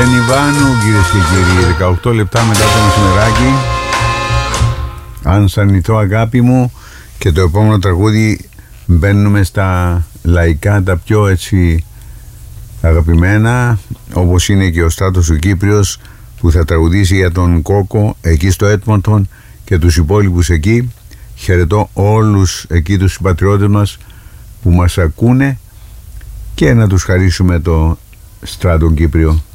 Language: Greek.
Ελένη Βάνου, κυρίες και κύριοι, 18 λεπτά μετά το μεσημεράκι. Αν σ' αρνηθώ αγάπη μου, και το επόμενο τραγούδι μπαίνουμε στα λαϊκά, τα πιο έτσι αγαπημένα, όπως είναι και ο Στράτος ο Κύπριος, που θα τραγουδήσει για τον Κόκο εκεί στο Έντμοντον και τους υπόλοιπους εκεί. Χαιρετώ όλους εκεί τους συμπατριώτες μας που μας ακούνε και να τους χαρίσουμε το Στράτον Κύπριο.